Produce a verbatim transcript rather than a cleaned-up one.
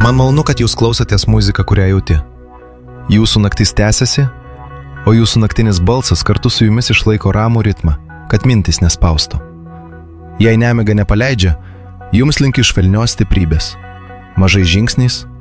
Man malonu, kad jūs klausotės muziką, kurią jauti. Jūsų naktis tęsiasi, o jūsų naktinis balsas kartu su jumis išlaiko ramų ritmą, kad mintis nespaustų. Jei nemiga nepaleidžia, jums linkiu švelnios stiprybės. Mažais žingsniais,